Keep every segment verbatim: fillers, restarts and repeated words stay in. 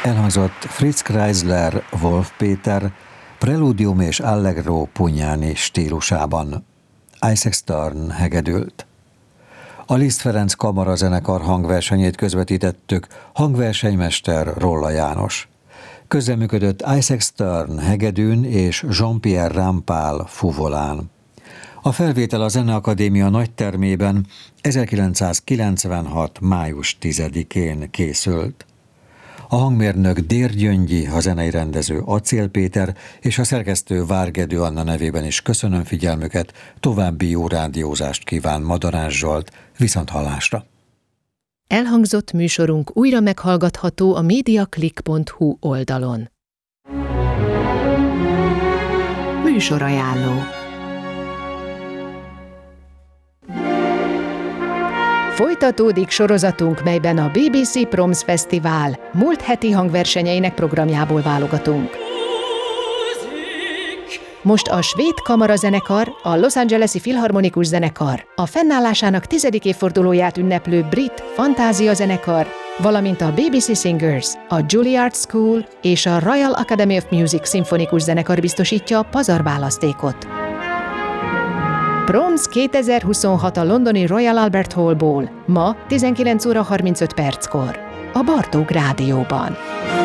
Elhangzott Fritz Kreisler, Wolf Péter, Preludium és Allegro Pugnani stílusában. Isaac Stern hegedült. A Liszt Ferenc kamarazenekar hangversenyét közvetítettük, hangversenymester Rolla János. Közreműködött Isaac Stern hegedűn és Jean-Pierre Rampal fuvolán. A felvétel a Zeneakadémia nagytermében ezerkilencszázkilencvenhat. május tizedikén készült. A hangmérnök Dér Gyöngyi, a zenei rendező Acél Péter és a szerkesztő Várgedő Anna nevében is köszönöm figyelmüket, további jó rádiózást kíván Madarás Zsolt, viszonthallásra. Elhangzott műsorunk újra meghallgatható a mediaclick pont hu oldalon. Műsorajánló. Folytatódik sorozatunk, melyben a bé bé cé Proms Fesztivál múlt heti hangversenyeinek programjából válogatunk. Most a Svéd Kamarazenekar, a Los Angeles-i Filharmonikus Zenekar, a fennállásának tizedik évfordulóját ünneplő Brit Fantázia Zenekar, valamint a bé bé cé Singers, a Juilliard School és a Royal Academy of Music szimfonikus zenekar biztosítja a pazarválasztékot. Proms kétezer-huszonhat a londoni Royal Albert Hallból, ma tizenkilenc óra harmincöt perckor, a Bartók Rádióban.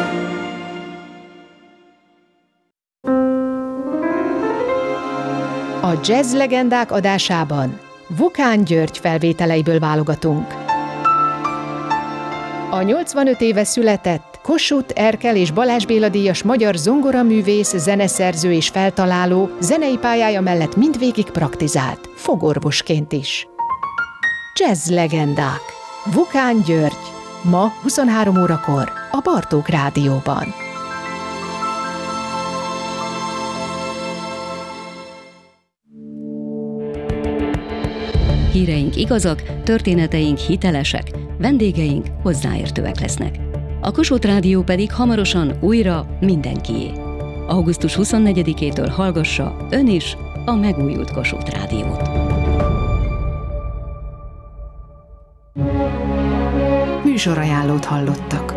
A Jazz Legendák adásában Vukán György felvételeiből válogatunk. A nyolcvanöt éve született Kossuth Erkel és Balázs Béla díjas magyar zongoraművész, zeneszerző és feltaláló zenei pályája mellett mindvégig praktizált, fogorvosként is. Jazz Legendák. Vukán György. Ma huszonhárom órakor a Bartók Rádióban. Híreink igazak, történeteink hitelesek, vendégeink hozzáértőek lesznek. A Kossuth Rádió pedig hamarosan újra mindenkié. augusztus huszonnegyedikétől hallgassa ön is a megújult Kossuth Rádiót. Műsorajánlót hallottak.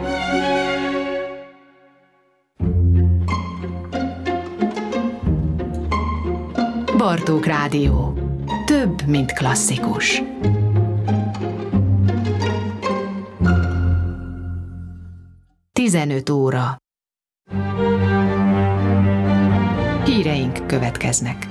Bartók Rádió. Több, mint klasszikus. tizenöt óra. Híreink következnek.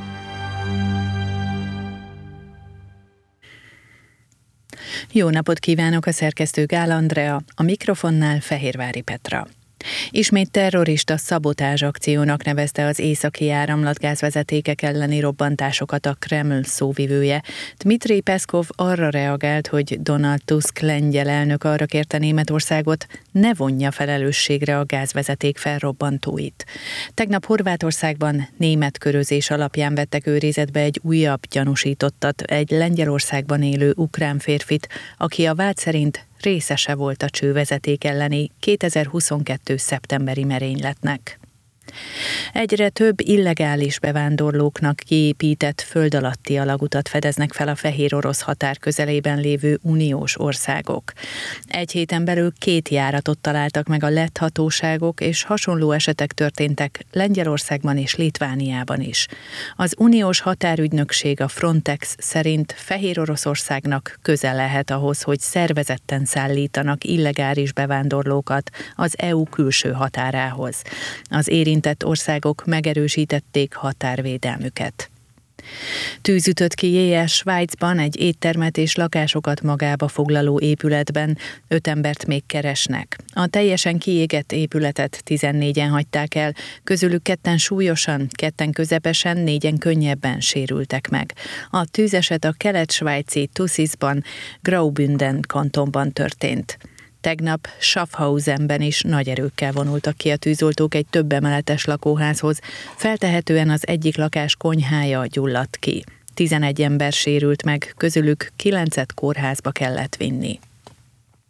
Jó napot kívánok, a szerkesztő Gál Andrea, a mikrofonnál Fehérvári Petra. Ismét terrorista szabotázs akciónak nevezte az északi áramlatgázvezetékek elleni robbantásokat a Kreml szóvivője. Dmitri Peszkov arra reagált, hogy Donald Tusk lengyel elnök arra kérte Németországot, ne vonja felelősségre a gázvezeték felrobbantóit. Tegnap Horvátországban német körözés alapján vettek őrizetbe egy újabb gyanúsítottat, egy Lengyelországban élő ukrán férfit, aki a vád szerint részese volt a csővezeték elleni kétezer-huszonkettő. szeptemberi merényletnek. Egyre több illegális bevándorlóknak kiépített föld alatti alagutat fedeznek fel a fehér orosz határ közelében lévő uniós országok. Egy héten belül két járatot találtak meg a lett hatóságok, és hasonló esetek történtek Lengyelországban és Litvániában is. Az uniós határügynökség, a Frontex szerint Fehér Oroszországnak közel lehet ahhoz, hogy szervezetten szállítanak illegális bevándorlókat az é u külső határához. Az érintett országok megerősítették határvédelmüket. Tűz ütött ki éjjel Svájcban egy éttermet és lakásokat magába foglaló épületben, öt embert még keresnek. A teljesen kiégett épületet tizennégyen hagyták el, közülük ketten súlyosan, ketten közepesen, négyen könnyebben sérültek meg. A tűzeset a kelet-svájci Tuszisban, Graubünden kantonban történt. Tegnap Schaffhausenben is nagy erőkkel vonultak ki a tűzoltók egy több emeletes lakóházhoz, feltehetően az egyik lakás konyhája gyulladt ki. tizenegy ember sérült meg, közülük kilencet kórházba kellett vinni.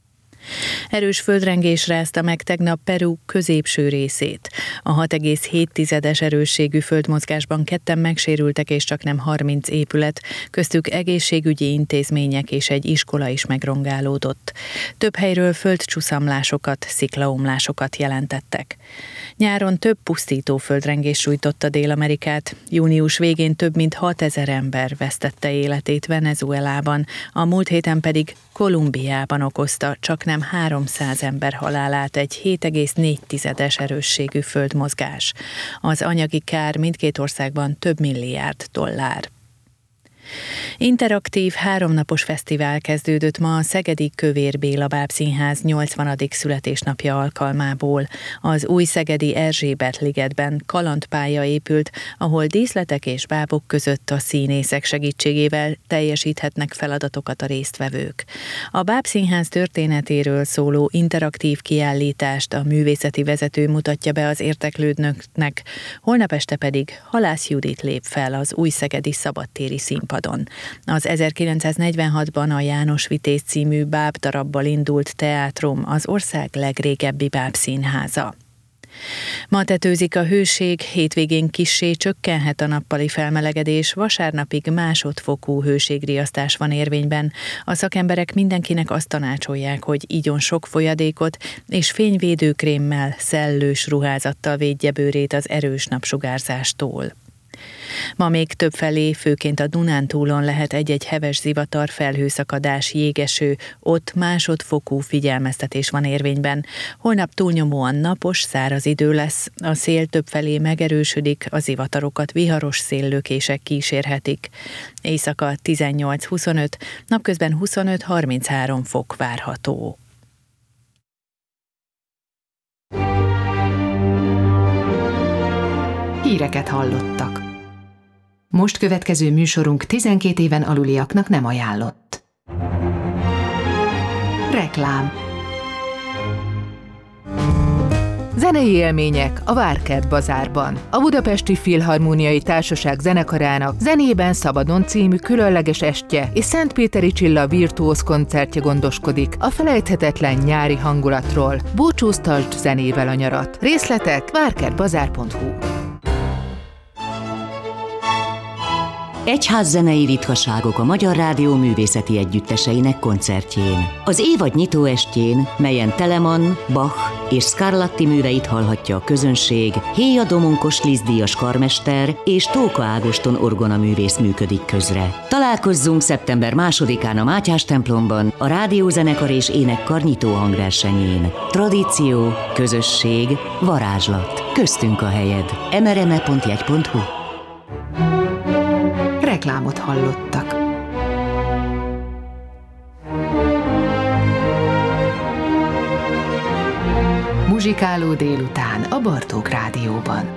Erős földrengés rázta meg tegnap Peru középső részét. A hat egész hét tizedes erősségű földmozgásban ketten megsérültek, és csaknem harminc épület, köztük egészségügyi intézmények és egy iskola is megrongálódott. Több helyről földcsúszamlásokat, sziklaomlásokat jelentettek. Nyáron több pusztító földrengés sújtotta Dél-Amerikát. Június végén több mint hatezer ember vesztette életét Venezuelában, a múlt héten pedig Kolumbiában okozta csaknem háromszáz ember halálát egy hét egész négy tizedes erősségű földmozgás. Az anyagi kár mindkét országban több milliárd dollár. Interaktív háromnapos fesztivál kezdődött ma a szegedi Kövér Béla Bábszínház nyolcvanadik születésnapja alkalmából. Az új szegedi Erzsébet-ligetben kalandpálya épült, ahol díszletek és bábok között a színészek segítségével teljesíthetnek feladatokat a résztvevők. A Bábszínház történetéről szóló interaktív kiállítást a művészeti vezető mutatja be az érdeklődőknek, holnap este pedig Halász Judit lép fel az új szegedi szabadtéri színpadon. Az ezerkilencszáznegyvenhatban a János Vitéz című bábdarabbal indult teátrum az ország legrégebbi bábszínháza. Ma tetőzik a hőség, hétvégén kissé csökkenhet a nappali felmelegedés, vasárnapig másodfokú hőségriasztás van érvényben. A szakemberek mindenkinek azt tanácsolják, hogy igyon sok folyadékot, és fényvédőkrémmel, szellős ruházattal védje bőrét az erős napsugárzástól. Ma még többfelé, főként a Dunántúlon lehet egy-egy heves zivatar, felhőszakadás, jégeső, ott másodfokú figyelmeztetés van érvényben. Holnap túlnyomóan napos, száraz idő lesz, a szél többfelé megerősödik, a zivatarokat viharos széllökések kísérhetik. Éjszaka tizennyolc-huszonöt, napközben huszonöt-harminchárom fok várható. Híreket hallottak. Most következő műsorunk tizenkét éven aluliaknak nem ajánlott. Reklám. Zenei élmények a Várkert Bazárban. A Budapesti Filharmóniai Társaság zenekarának Zenében szabadon című különleges estje és Szentpéteri Csilla virtuóz koncertje gondoskodik a felejthetetlen nyári hangulatról. Búcsúztasd zenével a nyarat. Részletek várkertbazár pont hu. Egyházzenei ritkaságok a Magyar Rádió művészeti együtteseinek koncertjén. Az évad nyitóestjén, melyen Telemann, Bach és Scarlatti műveit hallhatja a közönség, Héja Domonkos Liszt-díjas karmester és Tóka Ágoston orgonaművész működik közre. Találkozzunk szeptember másodikán a Mátyás templomban a rádiózenekar és énekkar nyitó hangversenyén. Tradíció, közösség, varázslat. Köztünk a helyed. emereme pont jegy pont hu. Reklámot hallottak. Muzsikáló délután a Bartók Rádióban.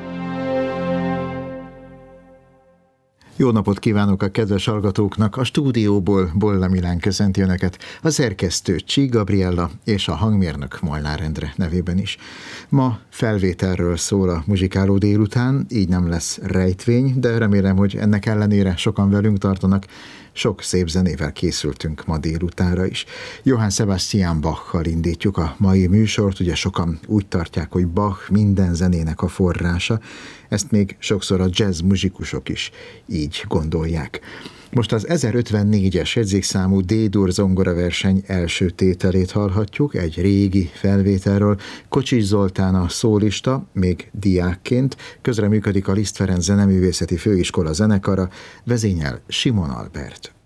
Jó napot kívánok a kedves hallgatóknak! A stúdióból Bolla Milán köszönti Önöket, a szerkesztő Csík Gabriella és a hangmérnök Molnár Endre nevében is. Ma felvételről szól a Muzsikáló délután, így nem lesz rejtvény, de remélem, hogy ennek ellenére sokan velünk tartanak. Sok szép zenével készültünk ma délutánra is. Johann Sebastian Bachal indítjuk a mai műsort, ugye sokan úgy tartják, hogy Bach minden zenének a forrása, ezt még sokszor a jazz muzsikusok is így gondolják. Most az ezerötvennégyes jegyzékszámú D-dur zongoraverseny első tételét hallhatjuk, egy régi felvételről. Kocsis Zoltán a szólista, még diákként, közreműködik a Liszt Ferenc Zeneművészeti Főiskola zenekara, vezényel Simon Albert.